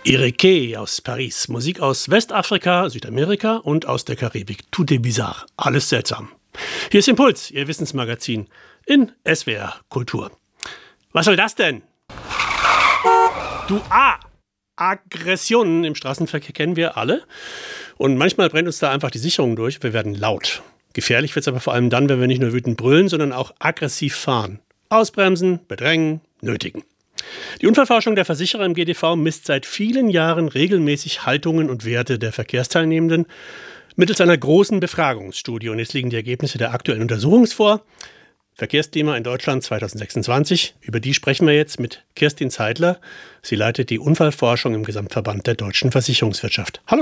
Erike aus Paris. Musik aus Westafrika, Südamerika und aus der Karibik. Tout est bizarre. Alles seltsam. Hier ist Impuls, Ihr Wissensmagazin in SWR Kultur. Was soll das denn? Aggressionen im Straßenverkehr kennen wir alle. Und manchmal brennt uns da einfach die Sicherung durch. Wir werden laut. Gefährlich wird es aber vor allem dann, wenn wir nicht nur wütend brüllen, sondern auch aggressiv fahren. Ausbremsen, bedrängen, nötigen. Die Unfallforschung der Versicherer im GDV misst seit vielen Jahren regelmäßig Haltungen und Werte der Verkehrsteilnehmenden mittels einer großen Befragungsstudie. Und jetzt liegen die Ergebnisse der aktuellen Untersuchung vor. Verkehrsklima in Deutschland 2026. Über die sprechen wir jetzt mit Kerstin Zeidler. Sie leitet die Unfallforschung im Gesamtverband der deutschen Versicherungswirtschaft. Hallo